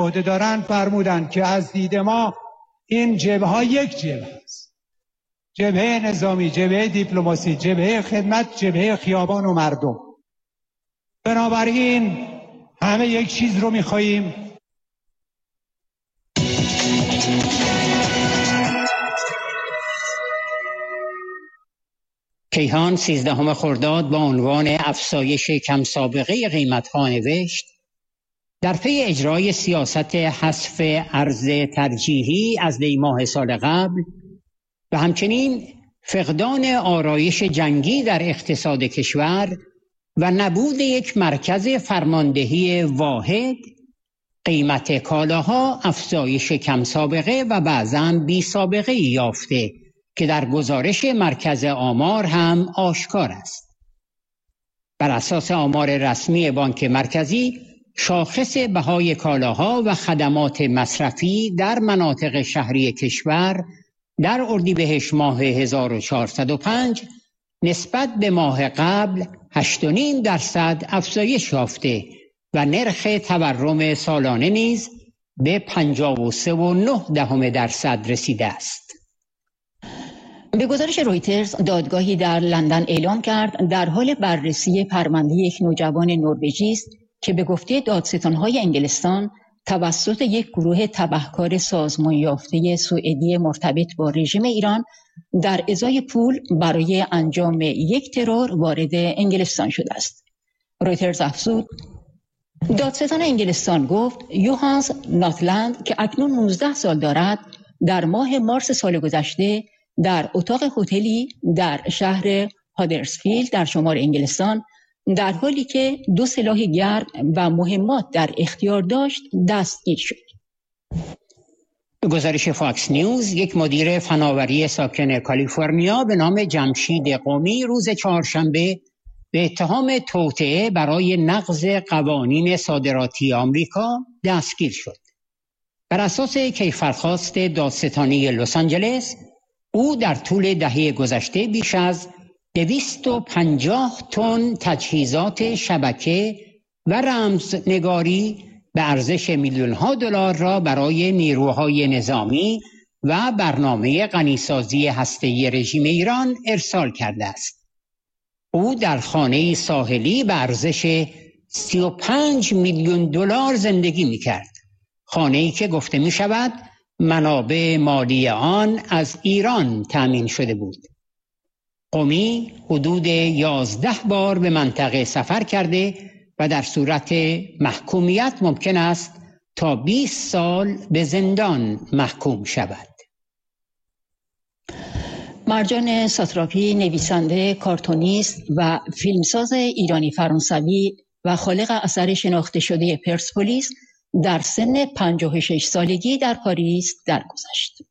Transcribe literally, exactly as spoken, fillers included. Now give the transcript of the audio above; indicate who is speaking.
Speaker 1: عهدهداران فرمودند که از دید ما این جبهه ها یک جبهه است: جبهه نظامی، جبهه دیپلماسی، جبهه خدمت، جبهه خیابان و مردم. بنابراین همه یک چیز رو می‌خواهیم.
Speaker 2: کیهان سیزدهم خرداد با عنوان افزایش کم سابقه قیمت‌ها نوشت: در پی اجرای سیاست حذف ارز ترجیحی از دی ماه سال قبل و همچنین فقدان آرایش جنگی در اقتصاد کشور و نبود یک مرکز فرماندهی واحد، قیمت کالاها افزایش کم سابقه و بعضاً بی سابقه یافته که در گزارش مرکز آمار هم آشکار است. بر اساس آمار رسمی بانک مرکزی، شاخص بهای کالاها و خدمات مصرفی در مناطق شهری کشور در اردیبهشت ماه هزار و چهارصد و پنج نسبت به ماه قبل هشت و نیم درصد افزایش یافته و نرخ تورم سالانه نیز به پنجاه و سه و نه دهم درصد رسیده است.
Speaker 3: به گزارش رویترز، دادگاهی در لندن اعلام کرد در حال بررسی پرونده یک نوجوان نروژی است که به گفته دادستان‌های انگلستان توسط یک گروه تبهکار سازمان یافته سوئدی مرتبط با رژیم ایران در ازای پول برای انجام یک ترور وارد انگلستان شده است. رویترز افزود: دادستان انگلستان گفت یوهانس ناتلند که اکنون نوزده سال دارد، در ماه مارس سال گذشته در اتاق هتلی در شهر هادرسفیلد در شمال انگلستان در حالی که دو سلاح گرم و مهمات در اختیار داشت دستگیر شد.
Speaker 2: به گزارش فاکس نیوز، یک مدیر فناوری ساکن کالیفرنیا به نام جمشید قمی روز چهارشنبه به اتهام توطئه برای نقض قوانین صادراتی آمریکا دستگیر شد. بر اساس کیفرخواست دادستانی لس آنجلس، او در طول دهه گذشته بیش از دویست و پنجاه تن تجهیزات شبکه و رمزنگاری به ارزش میلیون‌ها دلار را برای نیروهای نظامی و برنامه غنیسازی هسته‌ای رژیم ایران ارسال کرده است. او در خانه ساحلی به ارزش سی و پنج میلیون دلار زندگی می‌کرد. خانه‌ای که گفته می‌شود منابع مالی آن از ایران تأمین شده بود. قمی حدود یازده بار به منطقه سفر کرده و در صورت محکومیت ممکن است تا بیست سال به زندان محکوم شود.
Speaker 3: مرجان ساتراپی، نویسنده، کارتونیست و فیلمساز ایرانی فرانسوی و خالق اثر شناخته شده پرسپولیس، در سن پنجاه و شش سالگی در پاریس درگذشت.